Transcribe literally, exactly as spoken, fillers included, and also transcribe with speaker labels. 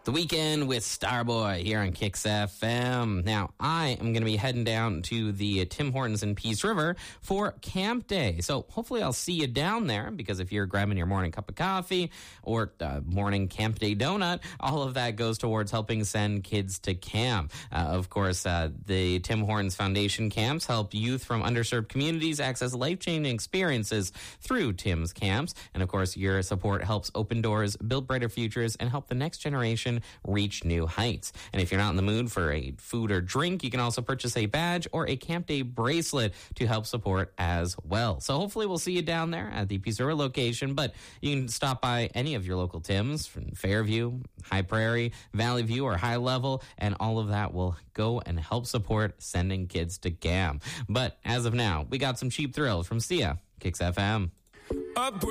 Speaker 1: The Weekend with Starboy here on Kicks F M. Now, I am going to be heading down to the Tim Hortons in Peace River for Camp Day. So hopefully I'll see you down there, because if you're grabbing your morning cup of coffee or uh, morning Camp Day donut, all of that goes towards helping send kids to camp. Uh, of course, uh, the Tim Hortons Foundation camps help youth from underserved communities access life-changing experiences through Tim's camps. And of course, your support helps open doors, build brighter futures, and help the next generation reach new heights. And if you're not in the mood for a food or drink, you can also purchase a badge or a Camp Day bracelet to help support as well. So hopefully we'll see you down there at the Peace River location, but you can stop by any of your local Tims from Fairview, High Prairie, Valley View, or High Level, and all of that will go and help support sending kids to camp. But as of now, we got some cheap thrills from Sia, Kicks F M. Up